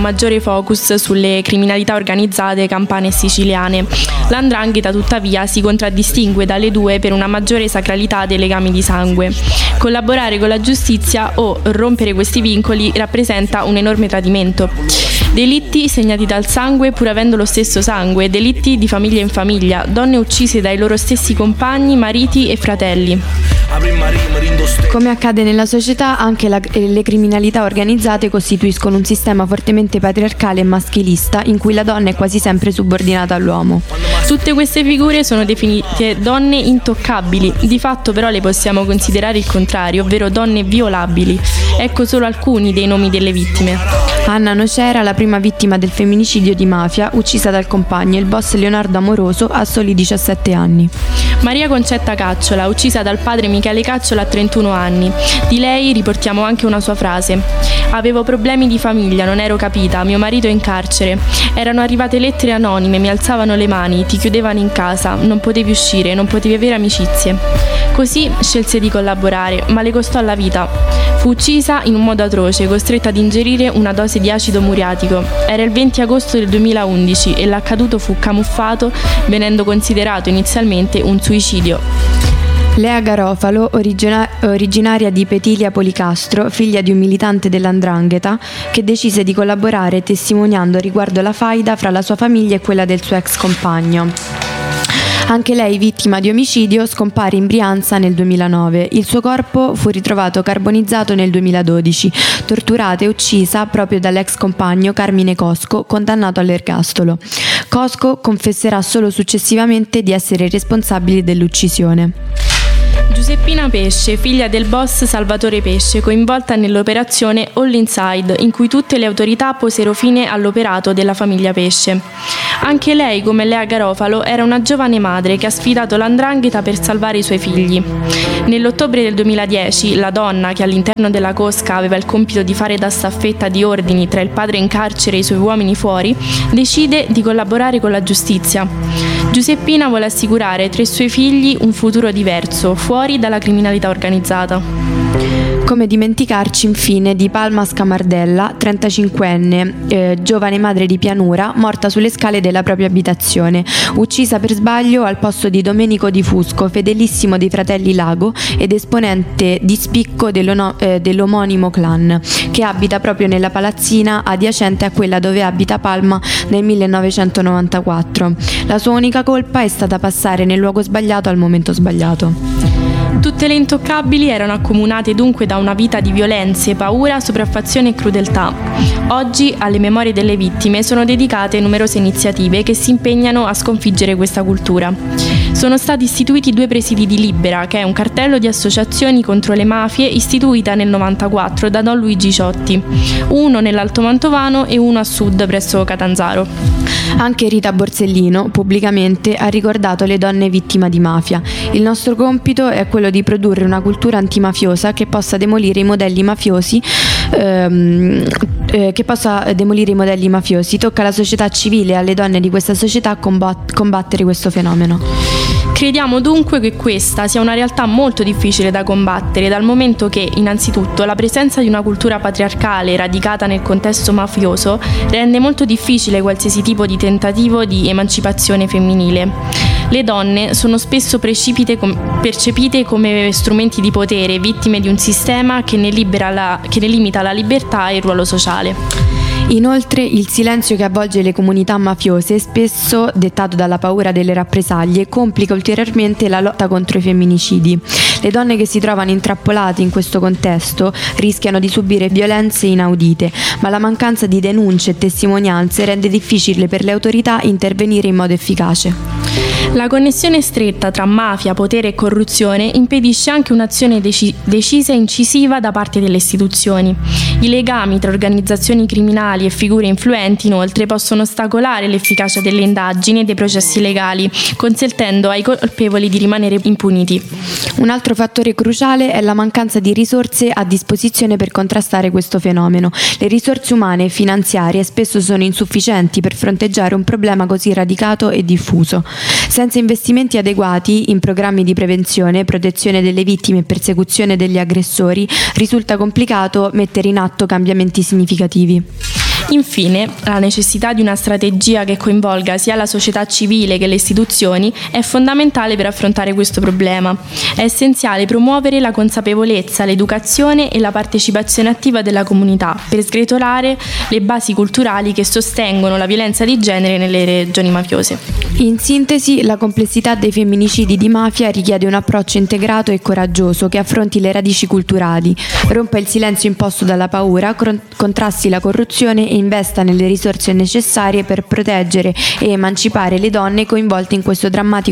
maggiore focus sulle criminalità organizzate campane e siciliane. L''ndrangheta tuttavia si contraddistingue dalle due per una maggiore sacralità dei legami di sangue. Collaborare con la giustizia o rompere questi vincoli rappresenta un enorme tradimento. Delitti segnati dal sangue pur avendo lo stesso sangue, delitti di famiglia in famiglia, donne uccise dai loro stessi compagni, mariti e fratelli. Come accade nella società, anche le criminalità organizzate costituiscono un sistema fortemente patriarcale e maschilista in cui la donna è quasi sempre subordinata all'uomo. Tutte queste figure sono definite donne intoccabili, di fatto però le possiamo considerare il contrario, ovvero donne violabili. Ecco solo alcuni dei nomi delle vittime. Anna Nocera, la prima vittima del femminicidio di mafia, uccisa dal compagno, il boss Leonardo Amoroso, a soli 17 anni. Maria Concetta Cacciola, uccisa dal padre Michele Cacciola a 31 anni. Di lei riportiamo anche una sua frase. Avevo problemi di famiglia, non ero capita, mio marito è in carcere. Erano arrivate lettere anonime, mi alzavano le mani, ti chiudevano in casa, non potevi uscire, non potevi avere amicizie. Così scelse di collaborare, ma le costò la vita. Fu uccisa in un modo atroce, costretta ad ingerire una dose di acido muriatico. Era il 20 agosto del 2011 e l'accaduto fu camuffato, venendo considerato inizialmente un suicidio. Lea Garofalo, originaria di Petilia Policastro, figlia di un militante dell''ndrangheta, che decise di collaborare testimoniando riguardo la faida fra la sua famiglia e quella del suo ex compagno. Anche lei, vittima di omicidio, scompare in Brianza nel 2009. Il suo corpo fu ritrovato carbonizzato nel 2012, torturata e uccisa proprio dall'ex compagno Carmine Cosco, condannato all'ergastolo. Cosco confesserà solo successivamente di essere responsabile dell'uccisione. Giuseppina Pesce, figlia del boss Salvatore Pesce, coinvolta nell'operazione All Inside, in cui tutte le autorità posero fine all'operato della famiglia Pesce. Anche lei, come Lea Garofalo, era una giovane madre che ha sfidato l''ndrangheta per salvare i suoi figli. Nell'ottobre del 2010, la donna, che all'interno della cosca aveva il compito di fare da staffetta di ordini tra il padre in carcere e i suoi uomini fuori, decide di collaborare con la giustizia. Giuseppina vuole assicurare ai 3 suoi figli un futuro diverso, fuori dalla criminalità organizzata. Come dimenticarci infine di Palma Scamardella, 35enne, giovane madre di pianura, morta sulle scale della propria abitazione, uccisa per sbaglio al posto di Domenico Di Fusco, fedelissimo dei fratelli Lago ed esponente di spicco dell'omonimo clan, che abita proprio nella palazzina adiacente a quella dove abita Palma nel 1994. La sua unica colpa è stata passare nel luogo sbagliato al momento sbagliato. Tutte le intoccabili erano accomunate dunque da una vita di violenze, paura, sopraffazione e crudeltà. Oggi alle memorie delle vittime sono dedicate numerose iniziative che si impegnano a sconfiggere questa cultura. Sono stati istituiti 2 presidi di Libera, che è un cartello di associazioni contro le mafie istituita nel 1994 da Don Luigi Ciotti, uno nell'Alto Mantovano e uno a sud presso Catanzaro. Anche Rita Borsellino pubblicamente ha ricordato le donne vittime di mafia. Il nostro compito è quello di produrre una cultura antimafiosa che possa demolire i modelli mafiosi. Tocca alla società civile e alle donne di questa società combattere questo fenomeno. Crediamo dunque che questa sia una realtà molto difficile da combattere, dal momento che, innanzitutto, la presenza di una cultura patriarcale radicata nel contesto mafioso rende molto difficile qualsiasi tipo di tentativo di emancipazione femminile. Le donne sono spesso percepite come strumenti di potere, vittime di un sistema che ne limita la libertà e il ruolo sociale. Inoltre, il silenzio che avvolge le comunità mafiose, spesso dettato dalla paura delle rappresaglie, complica ulteriormente la lotta contro i femminicidi. Le donne che si trovano intrappolate in questo contesto rischiano di subire violenze inaudite, ma la mancanza di denunce e testimonianze rende difficile per le autorità intervenire in modo efficace. La connessione stretta tra mafia, potere e corruzione impedisce anche un'azione decisa e incisiva da parte delle istituzioni. I legami tra organizzazioni criminali e figure influenti, inoltre, possono ostacolare l'efficacia delle indagini e dei processi legali, consentendo ai colpevoli di rimanere impuniti. Un altro fattore cruciale è la mancanza di risorse a disposizione per contrastare questo fenomeno. Le risorse umane e finanziarie spesso sono insufficienti per fronteggiare un problema così radicato e diffuso. Senza investimenti adeguati in programmi di prevenzione, protezione delle vittime e persecuzione degli aggressori, risulta complicato mettere in atto cambiamenti significativi. Infine, la necessità di una strategia che coinvolga sia la società civile che le istituzioni è fondamentale per affrontare questo problema. È essenziale promuovere la consapevolezza, l'educazione e la partecipazione attiva della comunità per sgretolare le basi culturali che sostengono la violenza di genere nelle regioni mafiose. In sintesi, la complessità dei femminicidi di mafia richiede un approccio integrato e coraggioso che affronti le radici culturali, rompa il silenzio imposto dalla paura, contrasti la corruzione e investa nelle risorse necessarie per proteggere e emancipare le donne coinvolte in questo drammatico